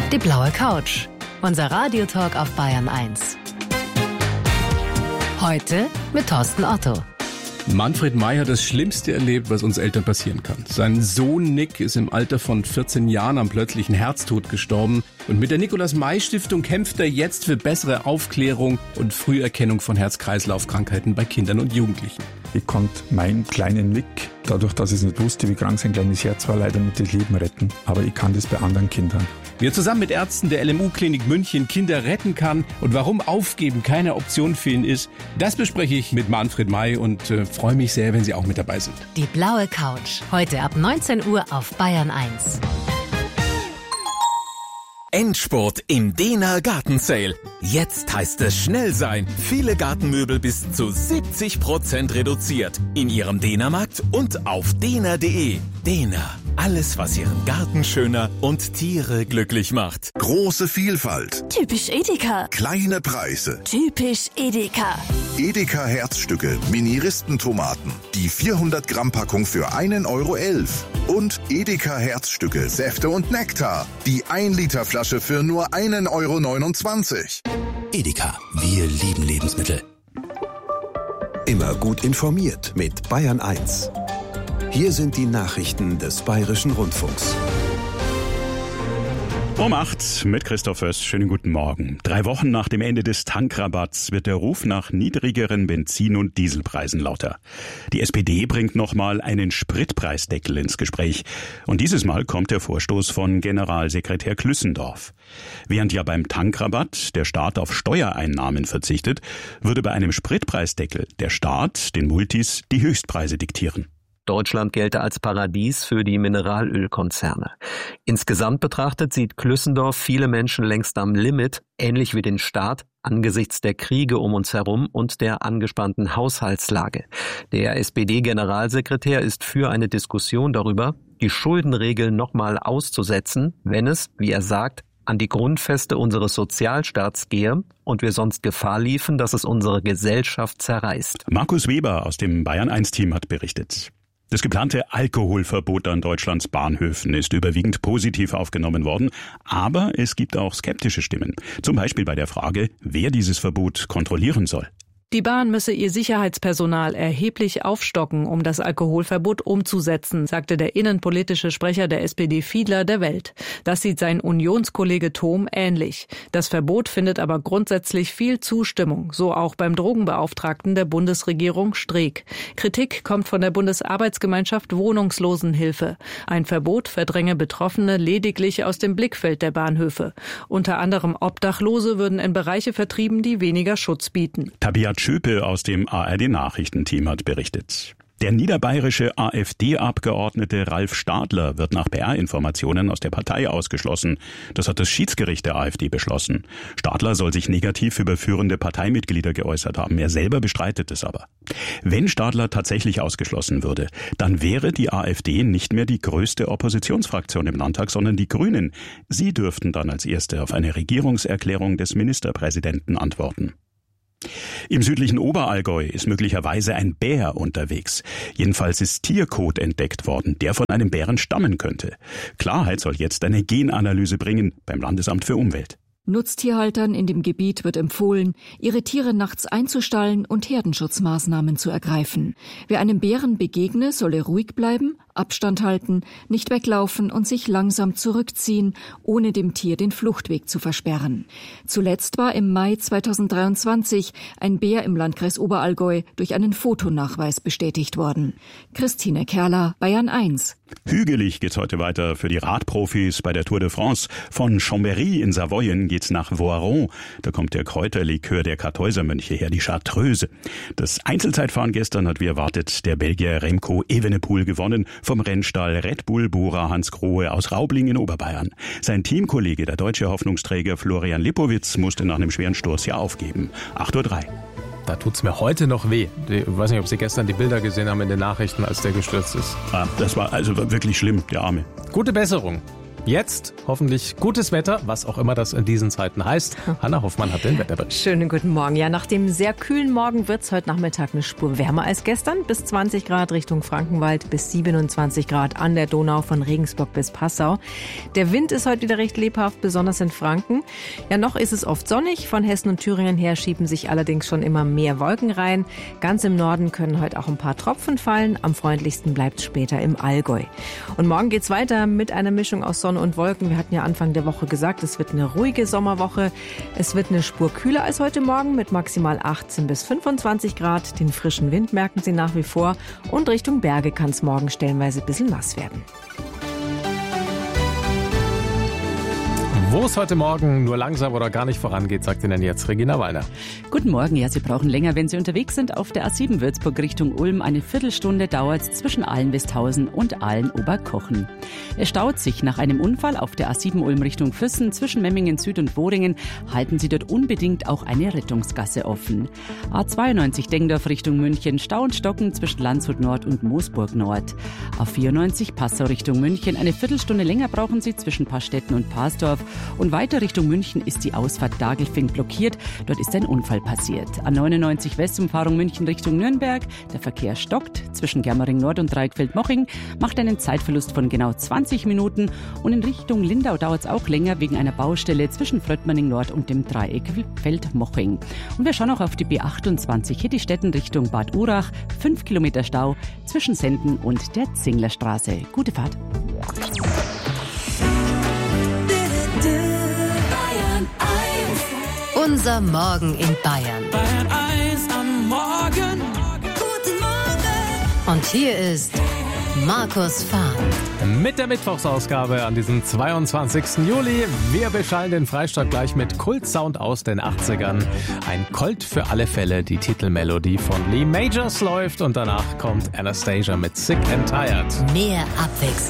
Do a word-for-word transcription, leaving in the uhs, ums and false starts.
Die blaue Couch. Unser Radiotalk auf Bayern eins. Heute mit Thorsten Otto. Manfred May hat das Schlimmste erlebt, was uns Eltern passieren kann. Sein Sohn Nick ist im Alter von vierzehn Jahren am plötzlichen Herztod gestorben. Und mit der Nikolaus-May-Stiftung kämpft er jetzt für bessere Aufklärung und Früherkennung von Herz-Kreislauf-Krankheiten bei Kindern und Jugendlichen. Ich konnte meinen kleinen Nick, dadurch, dass ich es nicht wusste, wie krank sein kleines Herz war, leider nicht das Leben retten. Aber ich kann das bei anderen Kindern. Wie er zusammen mit Ärzten der L M U-Klinik München Kinder retten kann und warum Aufgeben keine Option für ihn ist, das bespreche ich mit Manfred May und äh, freue mich sehr, wenn Sie auch mit dabei sind. Die blaue Couch. Heute ab neunzehn Uhr auf Bayern eins. Endspurt im Dehner Gartensale. Jetzt heißt es schnell sein. Viele Gartenmöbel bis zu siebzig Prozent reduziert. In Ihrem Dehnermarkt und auf dehner punkt de. Dehner. Alles, was Ihren Garten schöner und Tiere glücklich macht. Große Vielfalt. Typisch Edeka. Kleine Preise. Typisch Edeka. Edeka Herzstücke, Mini-Ristentomaten. Die vierhundert Gramm Packung für einen Euro elf. Und Edeka Herzstücke, Säfte und Nektar. Die ein Liter Flasche für nur einen Euro neunundzwanzig. Edeka, wir lieben Lebensmittel. Immer gut informiert mit Bayern eins. Hier sind die Nachrichten des Bayerischen Rundfunks. Um acht mit Christoph Föst. Schönen guten Morgen. Drei Wochen nach dem Ende des Tankrabatts wird der Ruf nach niedrigeren Benzin- und Dieselpreisen lauter. Die S P D bringt nochmal einen Spritpreisdeckel ins Gespräch. Und dieses Mal kommt der Vorstoß von Generalsekretär Klüssendorf. Während ja beim Tankrabatt der Staat auf Steuereinnahmen verzichtet, würde bei einem Spritpreisdeckel der Staat den Multis die Höchstpreise diktieren. Deutschland gelte als Paradies für die Mineralölkonzerne. Insgesamt betrachtet sieht Klüssendorf viele Menschen längst am Limit, ähnlich wie den Staat, angesichts der Kriege um uns herum und der angespannten Haushaltslage. Der S P D-Generalsekretär ist für eine Diskussion darüber, die Schuldenregeln nochmal auszusetzen, wenn es, wie er sagt, an die Grundfeste unseres Sozialstaats gehe und wir sonst Gefahr liefen, dass es unsere Gesellschaft zerreißt. Markus Weber aus dem Bayern eins Team hat berichtet. Das geplante Alkoholverbot an Deutschlands Bahnhöfen ist überwiegend positiv aufgenommen worden, aber es gibt auch skeptische Stimmen. Zum Beispiel bei der Frage, wer dieses Verbot kontrollieren soll. Die Bahn müsse ihr Sicherheitspersonal erheblich aufstocken, um das Alkoholverbot umzusetzen, sagte der innenpolitische Sprecher der S P D Fiedler der Welt. Das sieht sein Unionskollege Thom ähnlich. Das Verbot findet aber grundsätzlich viel Zustimmung, so auch beim Drogenbeauftragten der Bundesregierung Streeck. Kritik kommt von der Bundesarbeitsgemeinschaft Wohnungslosenhilfe. Ein Verbot verdränge Betroffene lediglich aus dem Blickfeld der Bahnhöfe. Unter anderem Obdachlose würden in Bereiche vertrieben, die weniger Schutz bieten. Tabia Schöpe aus dem A R D-Nachrichtenteam hat berichtet. Der niederbayerische AfD-Abgeordnete Ralf Stadler wird nach P R-Informationen aus der Partei ausgeschlossen. Das hat das Schiedsgericht der AfD beschlossen. Stadler soll sich negativ über führende Parteimitglieder geäußert haben. Er selber bestreitet es aber. Wenn Stadler tatsächlich ausgeschlossen würde, dann wäre die AfD nicht mehr die größte Oppositionsfraktion im Landtag, sondern die Grünen. Sie dürften dann als Erste auf eine Regierungserklärung des Ministerpräsidenten antworten. Im südlichen Oberallgäu ist möglicherweise ein Bär unterwegs. Jedenfalls ist Tierkot entdeckt worden, der von einem Bären stammen könnte. Klarheit soll jetzt eine Genanalyse bringen beim Landesamt für Umwelt. Nutztierhaltern in dem Gebiet wird empfohlen, ihre Tiere nachts einzustallen und Herdenschutzmaßnahmen zu ergreifen. Wer einem Bären begegne, solle ruhig bleiben, Abstand halten, nicht weglaufen und sich langsam zurückziehen, ohne dem Tier den Fluchtweg zu versperren. Zuletzt war im Mai zweitausenddreiundzwanzig ein Bär im Landkreis Oberallgäu durch einen Fotonachweis bestätigt worden. Christine Kerler, Bayern eins. Hügelig geht's heute weiter für die Radprofis bei der Tour de France. Von Chambéry in Savoyen geht's nach Voiron. Da kommt der Kräuterlikör der Kartäusermönche her, die Chartreuse. Das Einzelzeitfahren gestern hat wie erwartet der Belgier Remco Evenepoel gewonnen. Vom Rennstall Red Bull Bora Hans Grohe aus Raubling in Oberbayern. Sein Teamkollege, der deutsche Hoffnungsträger Florian Lipowitz, musste nach einem schweren Sturz ja aufgeben. acht Uhr drei. Da tut's mir heute noch weh. Ich weiß nicht, ob Sie gestern die Bilder gesehen haben in den Nachrichten, als der gestürzt ist. Ah, das war also wirklich schlimm, der Arme. Gute Besserung. Jetzt hoffentlich gutes Wetter, was auch immer das in diesen Zeiten heißt. Hanna Hoffmann hat den Wetterbericht. Schönen guten Morgen. Ja, nach dem sehr kühlen Morgen wird es heute Nachmittag eine Spur wärmer als gestern. Bis zwanzig Grad Richtung Frankenwald, bis siebenundzwanzig Grad an der Donau von Regensburg bis Passau. Der Wind ist heute wieder recht lebhaft, besonders in Franken. Ja, noch ist es oft sonnig. Von Hessen und Thüringen her schieben sich allerdings schon immer mehr Wolken rein. Ganz im Norden können heute auch ein paar Tropfen fallen. Am freundlichsten bleibt es später im Allgäu. Und morgen geht's weiter mit einer Mischung aus Sonne und Wolken. Wir hatten ja Anfang der Woche gesagt, es wird eine ruhige Sommerwoche. Es wird eine Spur kühler als heute Morgen mit maximal achtzehn bis fünfundzwanzig Grad. Den frischen Wind merken Sie nach wie vor. Und Richtung Berge kann es morgen stellenweise ein bisschen nass werden. Wo es heute Morgen nur langsam oder gar nicht vorangeht, sagt Ihnen jetzt Regina Wallner. Guten Morgen. Ja, Sie brauchen länger, wenn Sie unterwegs sind. Auf der A sieben Würzburg Richtung Ulm. Eine Viertelstunde dauert es zwischen Ahlen-Westhausen und Ahlen-Oberkochen. Es staut sich nach einem Unfall auf der A sieben Ulm Richtung Füssen. Zwischen Memmingen Süd und Boringen halten Sie dort unbedingt auch eine Rettungsgasse offen. A zweiundneunzig Dengdorf Richtung München. Stau und Stocken zwischen Landshut Nord und Moosburg Nord. A vierundneunzig Passau Richtung München. Eine Viertelstunde länger brauchen Sie zwischen Pastetten und Parsdorf. Und weiter Richtung München ist die Ausfahrt Dagelfing blockiert. Dort ist ein Unfall passiert. A neunundneunzig Westumfahrung München Richtung Nürnberg. Der Verkehr stockt. Zwischen Germering Nord und Dreieckfeld-Moching macht einen Zeitverlust von genau zwanzig Minuten. Und in Richtung Lindau dauert es auch länger wegen einer Baustelle zwischen Fröttmanning Nord und dem Dreieckfeld-Moching. Und wir schauen auch auf die B achtundzwanzig Hittistetten Richtung Bad Urach. Fünf Kilometer Stau zwischen Senden und der Zinglerstraße. Gute Fahrt. Unser Morgen in Bayern. Bayern eins am Morgen. Guten Morgen. Und hier ist Markus Fahn. Mit der Mittwochsausgabe an diesem zweiundzwanzigsten Juli. Wir beschallen den Freistaat gleich mit Kultsound aus den achtzigern. Ein Colt für alle Fälle. Die Titelmelodie von Lee Majors läuft und danach kommt Anastasia mit Sick and Tired. Mehr Abwechslung.